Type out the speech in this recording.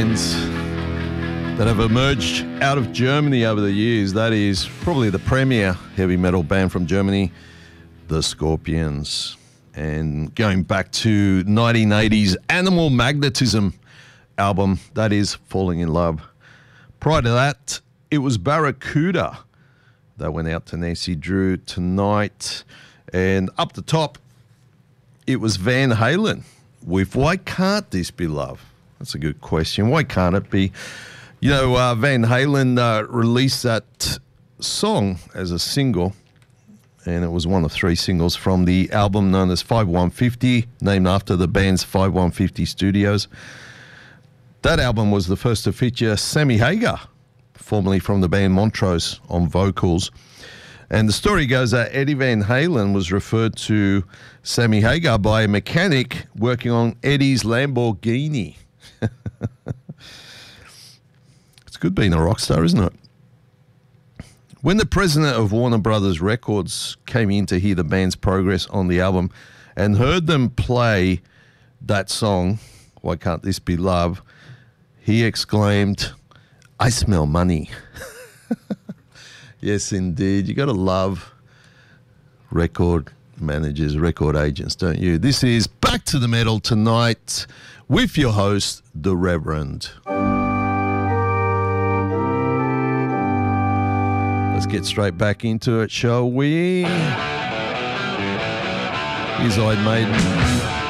bands that have emerged out of Germany over the years. That is probably the premier heavy metal band from Germany, the Scorpions. And going back to 1980s Animal Magnetism album, that is Falling in Love. Prior to that, it was Barracuda that went out to Nancy Drew tonight. And up the top, it was Van Halen with Why Can't This Be Love? That's a good question. Why can't it be? You know, Van Halen released that song as a single, and it was one of 3 singles from the album known as 5150, named after the band's 5150 Studios. That album was the first to feature Sammy Hagar, formerly from the band Montrose, on vocals. And the story goes that Eddie Van Halen was referred to Sammy Hagar by a mechanic working on Eddie's Lamborghini. It's good being a rock star, isn't it? When the president of Warner Brothers Records came in to hear the band's progress on the album and heard them play that song, Why Can't This Be Love, he exclaimed, "I smell money." Yes, indeed. You got to love record managers, record agents, don't you? This is Back to the Metal tonight with your host, The Reverend. Let's get straight back into it, shall we? Here's Iron Maiden.